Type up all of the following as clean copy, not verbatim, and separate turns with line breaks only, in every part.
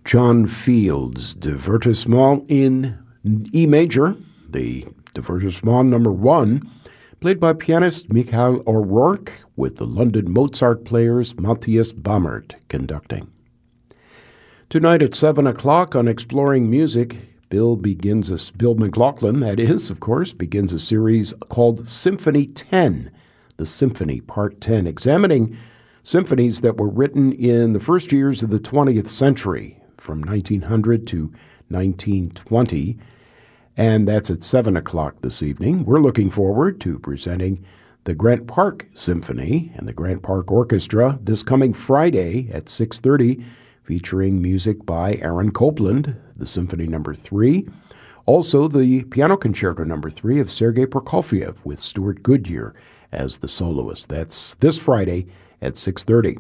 John Field's Divertissement in E major, the Divertissement number 1, played by pianist Michael O'Rourke with the London Mozart Players Matthias Bammert conducting. Tonight at 7 o'clock on Exploring Music, Bill McLaughlin, that is, of course, begins a series called Symphony 10, the Symphony Part 10, examining symphonies that were written in the first years of the 20th century, from 1900 to 1920, and that's at 7 o'clock this evening. We're looking forward to presenting the Grant Park Symphony and the Grant Park Orchestra this coming Friday at 6:30, featuring music by Aaron Copland, the Symphony No. 3, also the Piano Concerto No. 3 of Sergei Prokofiev with Stuart Goodyear as the soloist. That's this Friday at 6:30.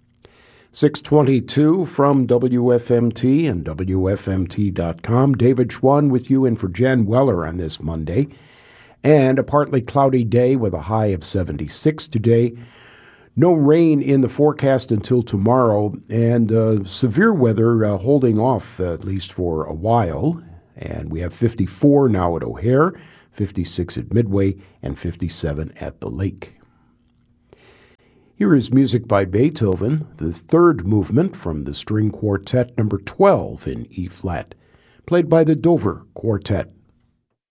6:22 from WFMT and WFMT.com. David Schwann with you in for Jan Weller on this Monday. And a partly cloudy day with a high of 76 today. No rain in the forecast until tomorrow, and severe weather holding off at least for a while. And we have 54 now at O'Hare, 56 at Midway, and 57 at the Lake. Here is music by Beethoven, the third movement from the String Quartet No. 12 in E-flat, played by the Dover Quartet.